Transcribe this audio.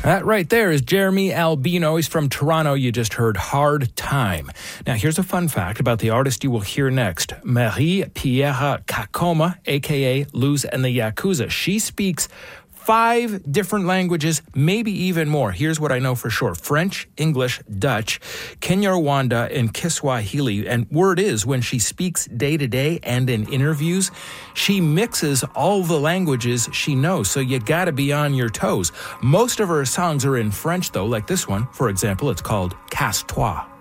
That right there is Jeremy Albino. He's from Toronto. You just heard Hard Time. Now, here's a fun fact about the artist you will hear next. Marie-Pierre Kakoma, a.k.a. Luz and the Yakuza. She speaks 5 different languages, maybe even more. Here's what I know for sure. French, English, Dutch, Kinyarwanda, and Kiswahili. And word is, when she speaks day to day and in interviews, she mixes all the languages she knows. So you gotta be on your toes. Most of her songs are in French, though, like this one. For example, it's called Casse-toi.